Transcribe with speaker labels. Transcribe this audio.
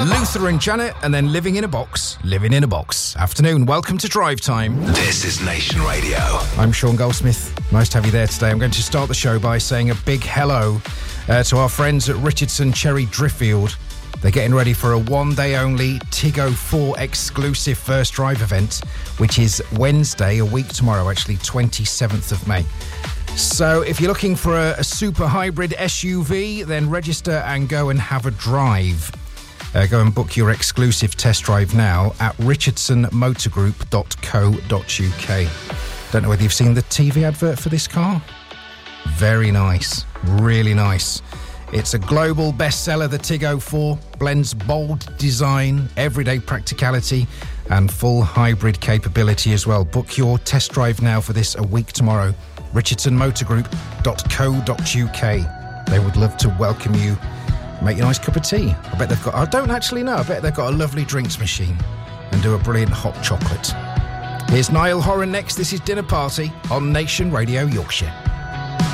Speaker 1: Luther and Janet, and then Living in a Box. Living in a Box. Afternoon, welcome to Drive Time.
Speaker 2: This is Nation Radio.
Speaker 1: I'm Sean Goldsmith. Nice to have you there today. I'm going to start the show by saying a big hello to our friends at Richardson Cherry Driffield. They're getting ready for a one-day only Tiggo 4 exclusive first drive event, which is Wednesday, a week tomorrow, actually, 27th of May. So if you're looking for a super hybrid SUV, then register and go and have a drive. Go and book your exclusive test drive now at richardsonmotorgroup.co.uk. Don't know whether you've seen the TV advert for this car. Very nice, really nice. It's a global bestseller, the Tiggo 4, blends bold design, everyday practicality and full hybrid capability as well. Book your test drive now for this a week tomorrow. richardsonmotorgroup.co.uk. They would love to welcome you, make you a nice cup of tea. I bet they've got, I don't actually know, I bet they've got a lovely drinks machine and do a brilliant hot chocolate. Here's Niall Horan next. This is Dinner Party on Nation Radio Yorkshire.